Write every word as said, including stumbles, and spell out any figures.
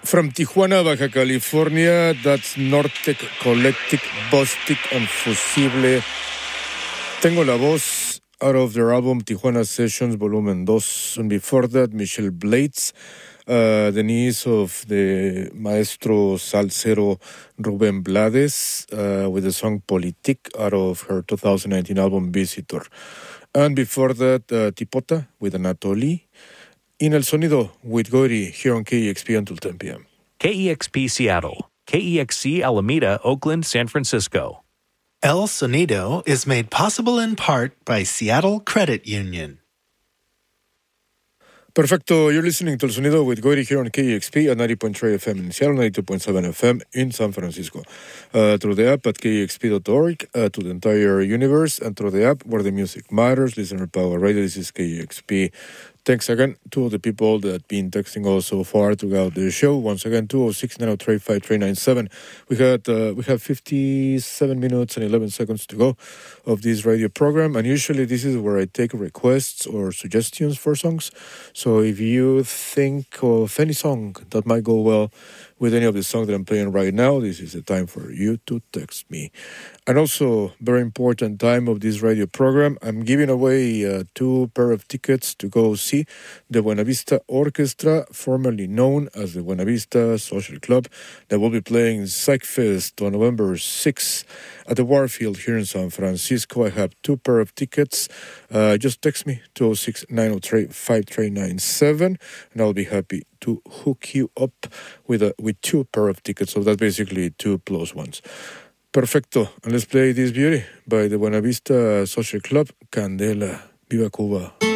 From Tijuana, Baja California, that's Nortec, Collectic, Bostic, and Fusible. Tengo la voz out of their album Tijuana Sessions, Volumen two. And before that, Michelle Blades, uh, the niece of the maestro salsero Rubén Blades, uh, with the song Politique out of her two thousand nineteen album Visitor. And before that, uh, Tipota with Anatoly. In El Sonido with Goiri here on K E X P until ten p.m. K E X P Seattle, K E X C Alameda, Oakland, San Francisco. El Sonido is made possible in part by Seattle Credit Union. Perfecto. You're listening to El Sonido with Goiri here on K E X P at ninety point three F M in Seattle, ninety-two point seven F M in San Francisco. Uh, through the app at K E X P dot org, uh, to the entire universe, and through the app where the music matters, Listener Power Radio. This is K E X P. Thanks again to the people that have been texting us so far throughout the show. Once again, two oh six, nine oh three, five three nine seven. We had uh, we have fifty-seven minutes and eleven seconds to go of this radio program, and usually this is where I take requests or suggestions for songs. So if you think of any song that might go well with any of the songs that I'm playing right now, this is the time for you to text me. And also, very important time of this radio program, I'm giving away uh, two pair of tickets to go see the Buena Vista Orchestra, formerly known as the Buena Vista Social Club, that will be playing PsychFest on November sixth at the Warfield here in San Francisco. I have two pair of tickets. Uh, just text me, two oh six, nine oh three, five three nine seven, and I'll be happy to hook you up with a, with two pair of tickets. So that's basically two plus ones. Perfecto. And let's play this beauty by the Buena Vista Social Club, Candela. Viva Cuba.